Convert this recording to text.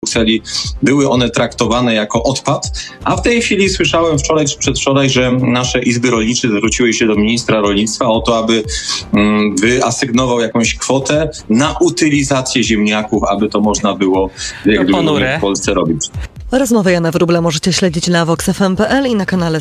Brukseli, były one traktowane jako odpad, a w tej chwili słyszałem wczoraj czy przedwczoraj, że nasze izby rolnicze zwróciły się do ministra rolnictwa o to, aby wyasygnował jakąś kwotę na utylizację ziemniaków, aby to można było w Polsce robić. Rozmowę Jana Wróbla możecie śledzić na voxfm.pl i na kanale